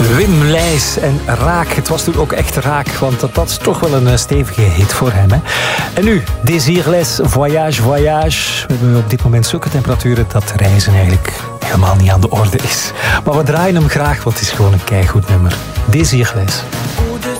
Wim Leijs en Raak. Het was toen ook echt raak, want dat is toch wel een stevige hit voor hem. Hè? En nu, Désirless, Voyage, Voyage. We hebben op dit moment zulke temperaturen dat reizen eigenlijk helemaal niet aan de orde is. Maar we draaien hem graag, want het is gewoon een keigoed nummer. Désirless. Au-dessus